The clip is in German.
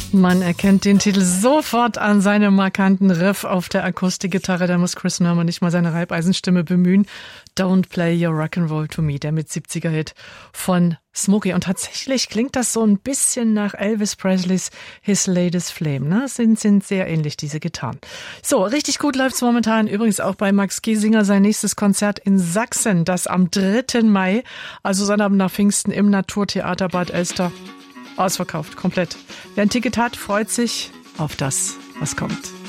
Man erkennt den Titel sofort an seinem markanten Riff auf der Akustikgitarre. Da muss Chris Norman nicht mal seine Reibeisenstimme bemühen. Don't Play Your Rock'n'Roll to Me, der mit 70er-Hit von Smokey. Und tatsächlich klingt das so ein bisschen nach Elvis Presleys His Latest Flame. Ne? Sind sehr ähnlich, diese Gitarren. So, richtig gut läuft's momentan. Übrigens auch bei Max Giesinger sein nächstes Konzert in Sachsen, das am 3. Mai, also Sonnabend nach Pfingsten im Naturtheater Bad Elster. Ausverkauft, komplett. Wer ein Ticket hat, freut sich auf das, was kommt.